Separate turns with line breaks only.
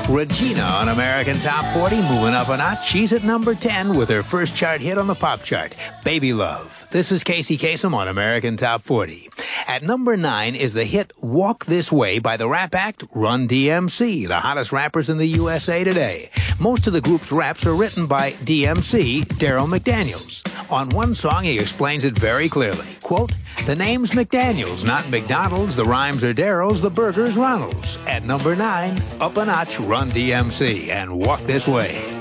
Regina on American Top 40, moving up a notch. She's at number 10 with her first chart hit on the pop chart, Baby Love. This is Casey Kasem on American Top 40. At number 9 is the hit Walk This Way by the rap act Run DMC, the hottest rappers in the USA today. Most of the group's raps are written by DMC, Daryl McDaniels. On one song, he explains it very clearly. Quote, "The name's McDaniels, not McDonald's. The rhymes are Daryl's, the burger's Ronald's." At number 9, up a notch, Run DMC and Walk This Way.